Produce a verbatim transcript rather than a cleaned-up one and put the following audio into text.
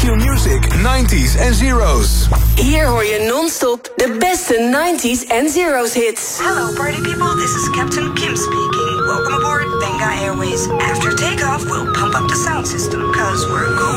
Q Music nineties en zeros. Hier hoor je non-stop de beste nineties en zeros hits. Hello party people, this is Captain Kim speaking. Welcome aboard Benga Airways. After takeoff, we'll pump up the sound system, cause we're going